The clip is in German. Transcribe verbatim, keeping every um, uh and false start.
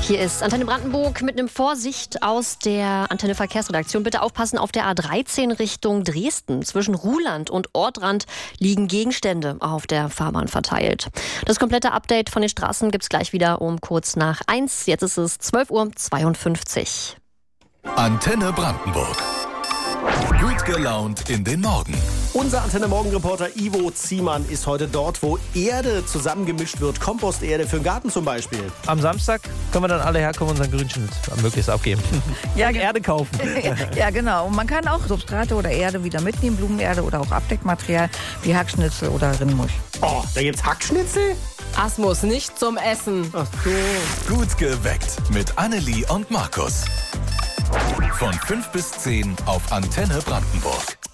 Hier ist Antenne Brandenburg mit einem Vorsicht aus der Antenne Verkehrsredaktion. Bitte aufpassen, auf der A dreizehn Richtung Dresden. Zwischen Ruhland und Ortrand liegen Gegenstände auf der Fahrbahn verteilt. Das komplette Update von den Straßen gibt's gleich wieder um kurz nach eins. Jetzt ist es zwölf Uhr zweiundfünfzig. Antenne Brandenburg. Gut gelaunt in den Morgen. Unser Antenne-Morgen-Reporter Ivo Ziemann ist heute dort, wo Erde zusammengemischt wird. Komposterde für den Garten zum Beispiel. Am Samstag können wir dann alle herkommen und unseren Grünschnitt möglichst abgeben. Ja, und Erde kaufen. Ja, genau. Und man kann auch Substrate oder Erde wieder mitnehmen, Blumenerde oder auch Abdeckmaterial wie Hackschnitzel oder Rindmusch. Oh, da gibt's Hackschnitzel? Asmus, nicht zum Essen. Ach so. Gut geweckt mit Annelie und Markus. Von fünf bis zehn auf Antenne Brandenburg.